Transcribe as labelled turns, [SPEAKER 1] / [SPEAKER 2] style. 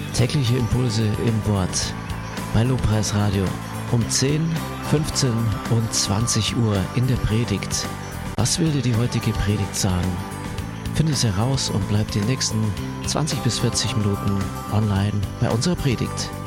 [SPEAKER 1] Tägliche Impulse im Wort bei Lobpreis Radio um 10, 15 und 20 Uhr in der Predigt. Was will dir die heutige Predigt sagen? Finde es heraus und bleib die nächsten 20 bis 40 Minuten online bei unserer Predigt.